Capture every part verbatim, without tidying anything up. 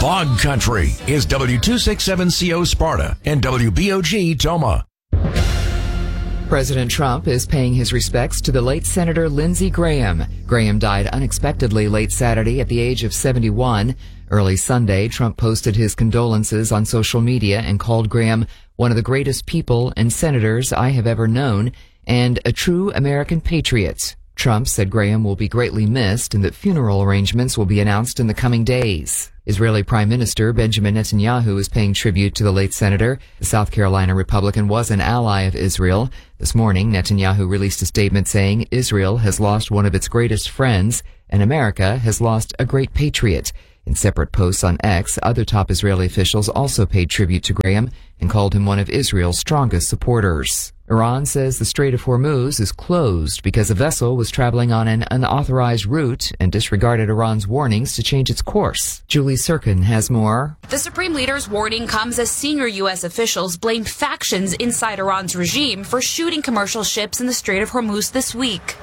Bog Country is W two sixty-seven C O Sparta and W B O G Toma. President Trump is paying his respects to the late Senator Lindsey Graham. Graham died unexpectedly late Saturday at the age of seventy-one. Early Sunday, Trump posted his condolences on social media and called Graham one of the greatest people and senators I have ever known and a true American patriot. Trump said Graham will be greatly missed and that funeral arrangements will be announced in the coming days. Israeli Prime Minister Benjamin Netanyahu is paying tribute to the late senator. The South Carolina Republican was an ally of Israel. This morning, Netanyahu released a statement saying Israel has lost one of its greatest friends and America has lost a great patriot. In separate posts on X, other top Israeli officials also paid tribute to Graham and called him one of Israel's strongest supporters. Iran says the Strait of Hormuz is closed because a vessel was traveling on an unauthorized route and disregarded Iran's warnings to change its course. Julie Sirkin has more. The Supreme Leader's warning comes as senior U S officials blamed factions inside Iran's regime for shooting commercial ships in the Strait of Hormuz this week,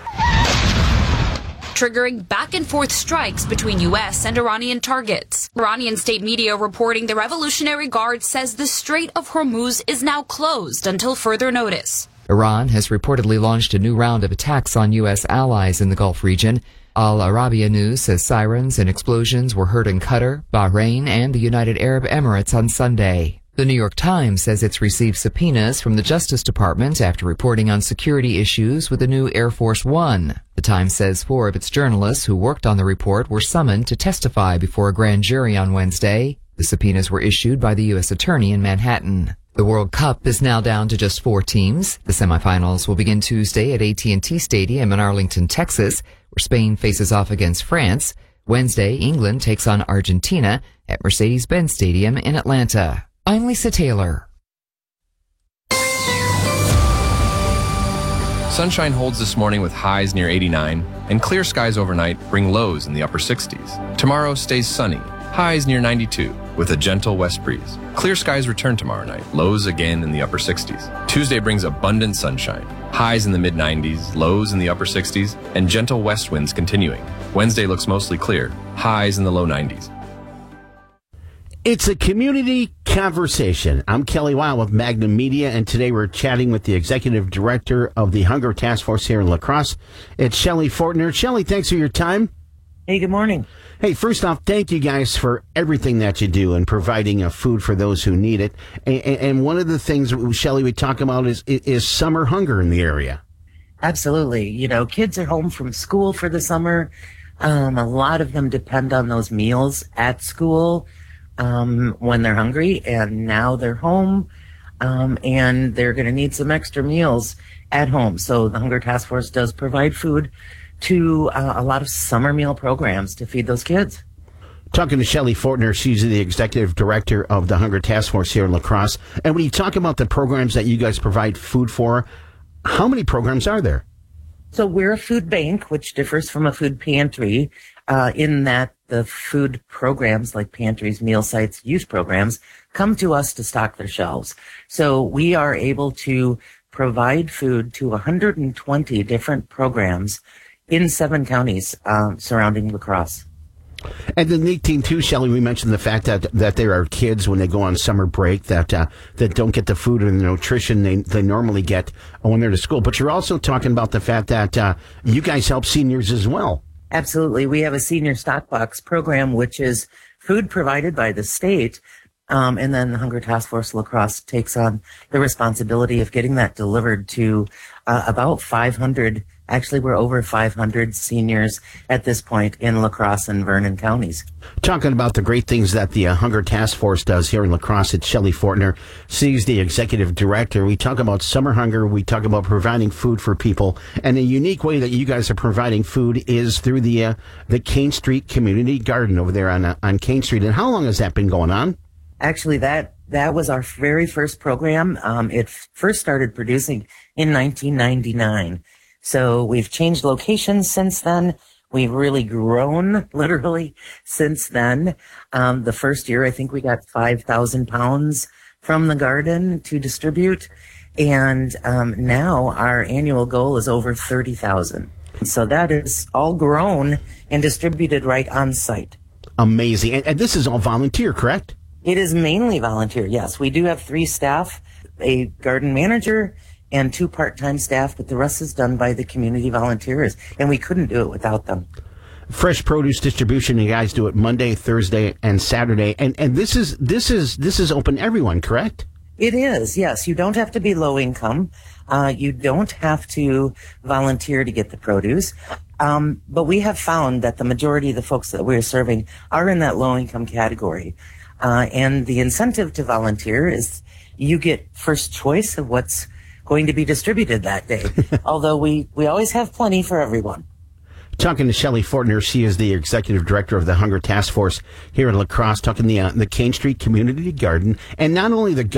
triggering back-and-forth strikes between U S and Iranian targets. Iranian state media reporting the Revolutionary Guard says the Strait of Hormuz is now closed until further notice. Iran has reportedly launched a new round of attacks on U S allies in the Gulf region. Al Arabiya News says sirens and explosions were heard in Qatar, Bahrain, and the United Arab Emirates on Sunday. The New York Times says it's received subpoenas from the Justice Department after reporting on security issues with the new Air Force One. The Times says four of its journalists who worked on the report were summoned to testify before a grand jury on Wednesday. The subpoenas were issued by the U S Attorney in Manhattan. The World Cup is now down to just four teams. The semifinals will begin Tuesday at A T and T Stadium in Arlington, Texas, where Spain faces off against France. Wednesday, England takes on Argentina at Mercedes-Benz Stadium in Atlanta. I'm Lisa Taylor. Sunshine holds this morning with highs near eighty-nine, and clear skies overnight bring lows in the upper sixties. Tomorrow stays sunny, highs near ninety-two, with a gentle west breeze. Clear skies return tomorrow night, lows again in the upper sixties. Tuesday brings abundant sunshine, highs in the mid nineties, lows in the upper sixties, and gentle west winds continuing. Wednesday looks mostly clear, highs in the low nineties. It's a community conversation. I'm Kelly Weil with Magnum Media, and today we're chatting with the executive director of the Hunger Task Force here in La Crosse. It's Shelley Fortner. Shelley, thanks for your time. Hey, good morning. Hey, first off, thank you guys for everything that you do and providing uh, food for those who need it. And, and one of the things, Shelley, we talk about is, is summer hunger in the area. Absolutely. You know, kids are home from school for the summer. Um, a lot of them depend on those meals at school. Um, when they're hungry, and now they're home, um, and they're going to need some extra meals at home. So the Hunger Task Force does provide food to uh, a lot of summer meal programs to feed those kids. Talking to Shelley Fortner, she's the executive director of the Hunger Task Force here in La Crosse. And when you talk about the programs that you guys provide food for, how many programs are there? So we're a food bank, which differs from a food pantry, uh, in that the food programs like pantries, meal sites, youth programs come to us to stock their shelves. So we are able to provide food to one hundred twenty different programs in seven counties um, surrounding La Crosse. And the neat thing too, Shelley, we mentioned the fact that that there are kids when they go on summer break that uh, that don't get the food and the nutrition they they normally get when they're to school. But you're also talking about the fact that uh, you guys help seniors as well. Absolutely. We have a senior stock box program, which is food provided by the state. Um, and then the Hunger Task Force La Crosse takes on the responsibility of getting that delivered to uh, about five hundred. Actually, we're over five hundred seniors at this point in La Crosse and Vernon counties. Talking about the great things that the uh, Hunger Task Force does here in La Crosse, it's Shelley Fortner. She's the executive director. We talk about summer hunger. We talk about providing food for people. And a unique way that you guys are providing food is through the uh, the Kane Street Community Garden over there on uh, on Kane Street. And how long has that been going on? Actually, that that was our very first program. Um, it f- first started producing in nineteen ninety-nine. So we've changed locations since then. We've really grown, literally, since then. Um, the first year, I think we got five thousand pounds from the garden to distribute. And um, now our annual goal is over thirty thousand. So that is all grown and distributed right on site. Amazing. And, and this is all volunteer, correct? It is mainly volunteer, yes. We do have three staff, a garden manager and two part-time staff, but the rest is done by the community volunteers, and we couldn't do it without them. Fresh produce distribution, you guys do it Monday, Thursday, and Saturday. And and this is this is this is open to everyone, correct? It is, yes. You don't have to be low income. Uh, you don't have to volunteer to get the produce. Um, but we have found that the majority of the folks that we're serving are in that low income category. Uh, and the incentive to volunteer is you get first choice of what's going to be distributed that day. Although we, we always have plenty for everyone. Talking to Shelley Fortner, she is the executive director of the Hunger Task Force here in La Crosse, talking the uh, the Cane Street Community Garden, and not only the